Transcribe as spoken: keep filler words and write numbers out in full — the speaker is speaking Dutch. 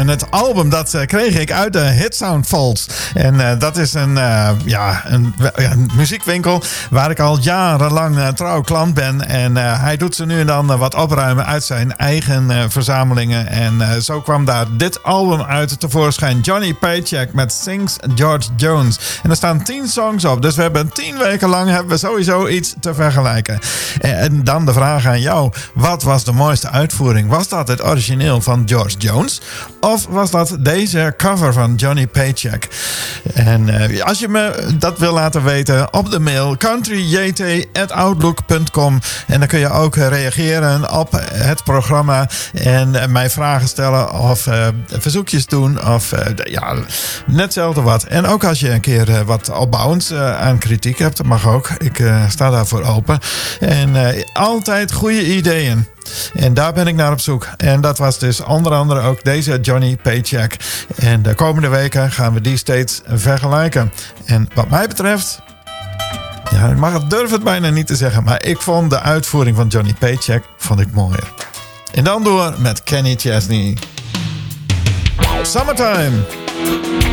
En het album dat uh, kreeg ik uit de Hitsound Vaults. En uh, dat is een, uh, ja, een, ja, een muziekwinkel waar ik al jarenlang uh, trouw klant ben. En uh, hij doet ze nu en dan uh, wat opruimen uit zijn eigen uh, verzamelingen. En uh, zo kwam daar dit album uit tevoorschijn. Johnny Paycheck met Sings George Jones. En er staan tien songs op. Dus we hebben tien weken lang hebben we sowieso iets te vergelijken. En dan de vraag aan jou. Wat was de mooiste uitvoering? Was dat het origineel van George Jones? Of was dat deze cover van Johnny Paycheck? En uh, als je me dat wil laten weten op de mail country j t at outlook punt com. En dan kun je ook reageren op het programma en uh, mij vragen stellen of uh, verzoekjes doen of uh, ja, net hetzelfde wat. En ook als je een keer uh, wat opbouwends uh, aan kritiek hebt, dat mag ook. Ik uh, sta daarvoor open. En uh, altijd goede ideeën. En daar ben ik naar op zoek. En dat was dus onder andere ook deze Johnny Paycheck. En de komende weken gaan we die steeds vergelijken. En wat mij betreft, ja, ik mag het, durf het bijna niet te zeggen, maar ik vond de uitvoering van Johnny Paycheck vond ik mooier. En dan door met Kenny Chesney. Summertime.